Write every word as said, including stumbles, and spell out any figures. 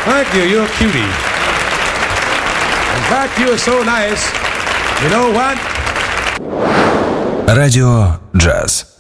Thank you. You're a cutie. In fact, you're so nice. You know what? Радио «Джаз».